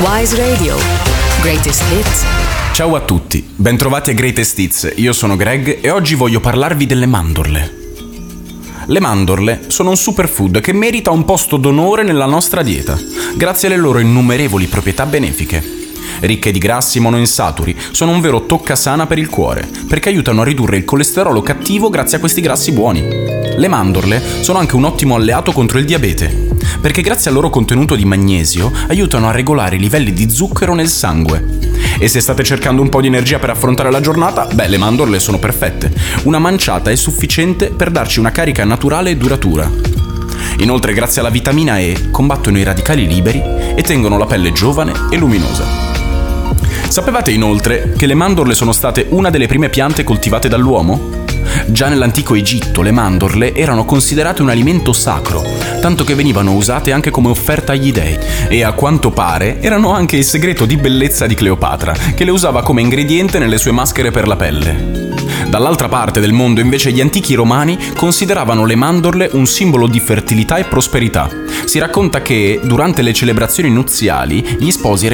Wise Radio. Greatest Hits. Ciao a tutti, bentrovati a Greatest Hits. Io sono Greg e oggi voglio parlarvi delle mandorle. Le mandorle sono un superfood che merita un posto d'onore nella nostra dieta, grazie alle loro innumerevoli proprietà benefiche. Ricche di grassi monoinsaturi, sono un vero toccasana per il cuore, perché aiutano a ridurre il colesterolo cattivo grazie a questi grassi buoni. Le mandorle sono anche un ottimo alleato contro il diabete, perché grazie al loro contenuto di magnesio aiutano a regolare i livelli di zucchero nel sangue. E se state cercando un po' di energia per affrontare la giornata, le mandorle sono perfette. Una manciata è sufficiente per darci una carica naturale e duratura. Inoltre, grazie alla vitamina E, combattono i radicali liberi e tengono la pelle giovane e luminosa. Sapevate inoltre che le mandorle sono state una delle prime piante coltivate dall'uomo? Già nell'antico Egitto le mandorle erano considerate un alimento sacro, tanto che venivano usate anche come offerta agli dei, e a quanto pare erano anche il segreto di bellezza di Cleopatra, che le usava come ingrediente nelle sue maschere per la pelle. Dall'altra parte del mondo invece gli antichi romani consideravano le mandorle un simbolo di fertilità e prosperità. Si racconta che durante le celebrazioni nuziali gli sposi